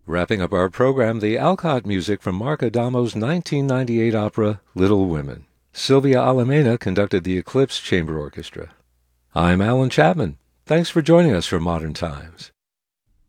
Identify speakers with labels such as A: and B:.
A: Wrapping up our program, the Alcott music from Mark Adamo's 1998 opera Little Women. Sylvia Alamena conducted the Eclipse Chamber Orchestra. I'm Alan Chapman. Thanks for joining us for Modern Times.